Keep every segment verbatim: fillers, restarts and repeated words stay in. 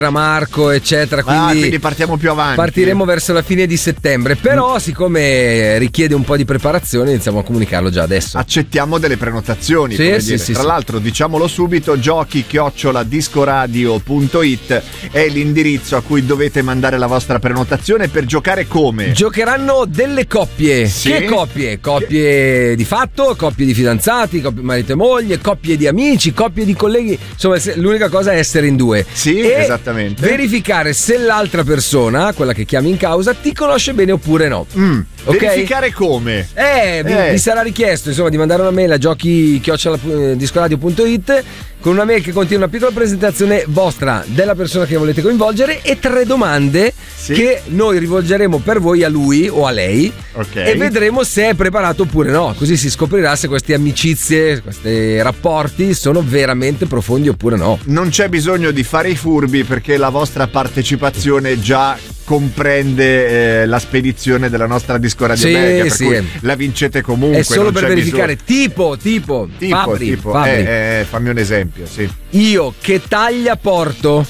Marco eccetera, quindi, ah, quindi partiamo più avanti, partiremo verso la fine di settembre, però siccome richiede un po' di preparazione iniziamo a comunicarlo già adesso. Accettiamo delle prenotazioni, sì, come sì, dire. sì, tra sì. l'altro diciamolo subito, giochi chiocciola discoradio punto it è l'indirizzo a cui dovete mandare la vostra prenotazione. Per giocare come? Giocheranno delle coppie. Sì? Che coppie? Coppie che... di fatto, coppie di fidanzati, coppie marito e moglie, coppie di amici, coppie di colleghi, insomma l'unica cosa è essere in due. Sì, e esattamente. Verificare se l'altra persona, quella che chiami in causa, ti conosce bene oppure no. Mm. Okay? Verificare come? Eh, vi, eh. vi sarà richiesto insomma di mandare una mail a giochi chiocciola discoradio punto it con una mail che contiene una piccola presentazione vostra, della persona che volete coinvolgere e tre domande, sì, che noi rivolgeremo per voi a lui o a lei, okay, e vedremo se è preparato oppure no, così si scoprirà se queste amicizie, questi rapporti sono veramente profondi oppure no. Non c'è bisogno di fare i furbi perché la vostra partecipazione già comprende eh, la spedizione della nostra discoradio sì, mega, per sì, cui la vincete comunque. È solo non per c'è verificare bisogno. tipo, tipo, tipo, Fabri, tipo. Fabri. Eh, eh, fammi un esempio, sì. Io che taglia porto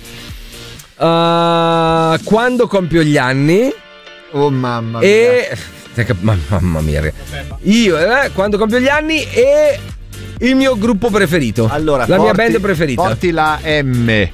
uh, quando compio gli anni? Oh mamma mia. E mamma mia. Io eh, quando compio gli anni e il mio gruppo preferito. Allora, la porti, mia band preferita. Porti la M.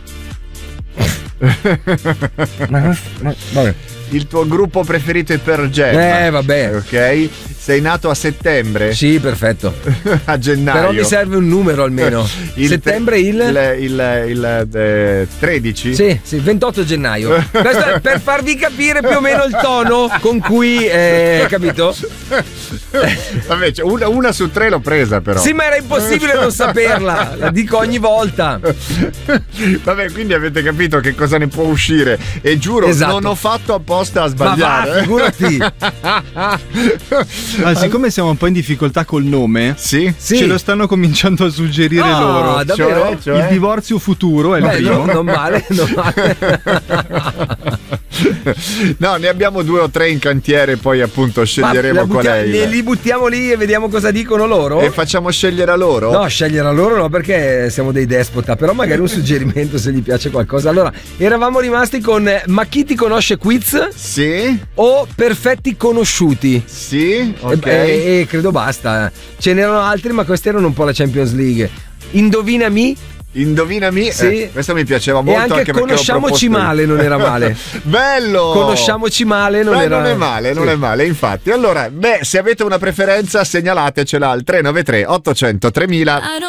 Vabbè. Il tuo gruppo preferito è Pearl Jam. Eh, vabbè. Ok. Sei nato a settembre? Sì, perfetto. A gennaio. Però mi serve un numero almeno. il settembre te- il... Il, il, il, il tredici? Sì, sì, ventotto gennaio. Questo è per farvi capire più o meno il tono con cui, eh, capito? Vabbè, cioè una, una su tre l'ho presa però. Sì, ma era impossibile non saperla. La dico ogni volta. Vabbè, quindi avete capito che cosa ne può uscire. E giuro, esatto, non ho fatto apposta a sbagliare. Ma va, figurati. Ma siccome siamo un po' in difficoltà col nome, sì, ce sì, lo stanno cominciando a suggerire ah, loro. Davvero? Cioè, cioè? Il divorzio futuro è il Beh, primo. no, non male, non male. No, ne abbiamo due o tre in cantiere, poi appunto sceglieremo qual è il... Ne li buttiamo lì e vediamo cosa dicono loro. E facciamo scegliere a loro? No, scegliere a loro no, perché siamo dei despota, però magari un suggerimento se gli piace qualcosa. Allora, eravamo rimasti con ma chi ti conosce quiz? Sì. O perfetti conosciuti? Sì, ok. E, e, e credo basta. Ce n'erano altri, ma questi erano un po' la Champions League. Indovinami? Indovinami, sì, eh, questo mi piaceva molto. E anche, anche conosciamoci male non era male. Bello! Conosciamoci male non beh, era non è male, non sì, è male, infatti. Allora, beh, se avete una preferenza segnalatecela al tre nove tre ottocento tremila.